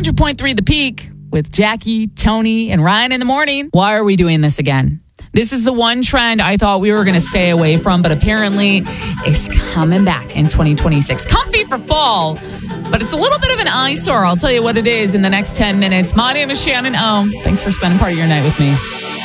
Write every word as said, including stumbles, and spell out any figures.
hundred point three The Peak with Jackie, Tony, and Ryan in the morning. Why are we doing this again? This is the one trend I thought we were going to stay away from, but apparently it's coming back in twenty twenty-six. Comfy for fall, but it's a little bit of an eyesore. I'll tell you what it is in the next ten minutes. My name is Shannon Oh. Thanks for spending part of your night with me.